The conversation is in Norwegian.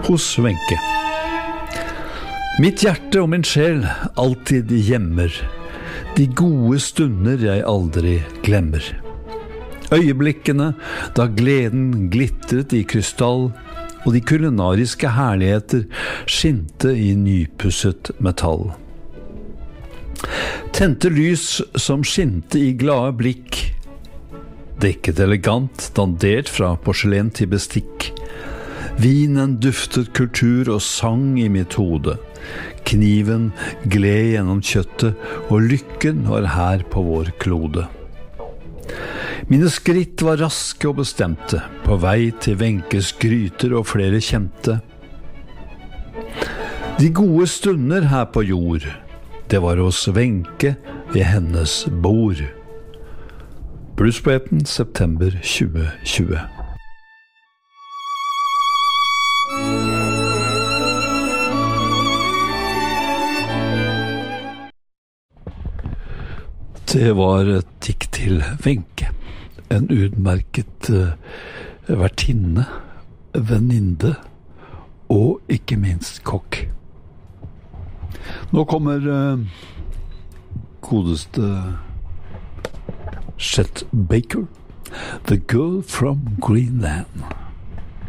hos Wenche. Mitt hjerte og min sjel alltid gjemmer de gode stunder jeg aldri glemmer. Øyeblikkene da gleden glitret i krystall, og de kulinariske herligheter skinte i nypusset metall. Tente lys som skinte i glade blikk, dekket elegant, dandert fra porselen til bestikk. Vinen duftet kultur og sang i mitt hode. Kniven gled gjennom kjøttet, og lykken var her på vår klode. Mine skritt var raske og bestemte, på vei til Wenches gryter og flere kjente. De gode stunder her på jord, det var hos Wenche ved hennes bord. Bluespoeten, september 2020. Det var et dikt til Wenche, en utmerket vertinne, venninne og ikke minst kokk. Nå kommer godeste Chet Baker, The Girl from Greenland.